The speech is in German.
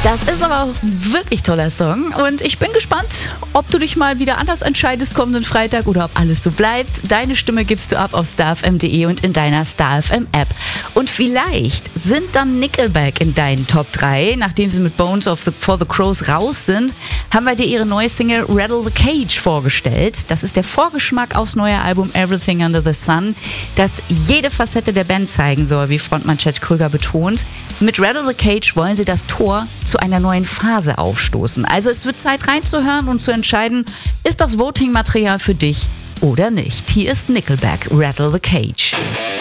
Das ist aber auch ein wirklich toller Song und ich bin gespannt, ob du dich mal wieder anders entscheidest kommenden Freitag oder ob alles so bleibt. Deine Stimme gibst du ab auf starfm.de und in deiner StarFM App. Und vielleicht sind dann Nickelback in deinen Top 3. Nachdem sie mit Bones for the Crows raus sind, haben wir dir ihre neue Single Rattle the Cage vorgestellt. Das ist der Vorgeschmack aufs neue Album Everything Under the Sun, das jede Facette der Band zeigen soll, wie Frontmann Chad Kroeger betont. Mit Rattle the Cage wollen sie das Tor zu einer neuen Phase aufstoßen. Also es wird Zeit reinzuhören und zu entscheiden, ist das Voting-Material für dich oder nicht. Hier ist Nickelback, Rattle the Cage.